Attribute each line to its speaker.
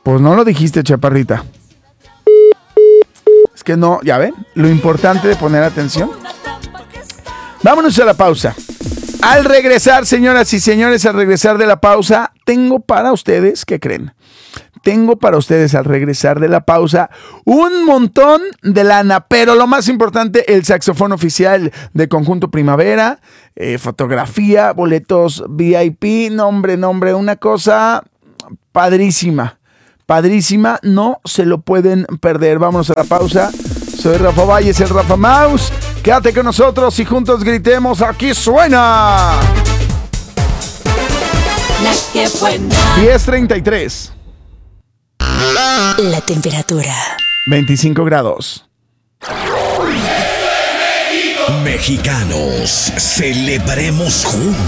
Speaker 1: Pues no lo dijiste, chaparrita. Es que no, ya ven, lo importante de poner atención. Vámonos a la pausa. Al regresar, señoras y señores, al regresar de la pausa, tengo para ustedes, ¿qué creen? Tengo para ustedes al regresar de la pausa un montón de lana, pero lo más importante, el saxofón oficial de Conjunto Primavera, fotografía, boletos VIP, nombre, una cosa padrísima, no se lo pueden perder. Vámonos a la pausa. Soy Rafa Valles, el Rafa Mouse. Quédate con nosotros y juntos gritemos, ¡aquí suena!
Speaker 2: La que buena.
Speaker 1: 10:33.
Speaker 2: La temperatura
Speaker 1: 25 grados.
Speaker 3: Mexicanos, celebremos juntos.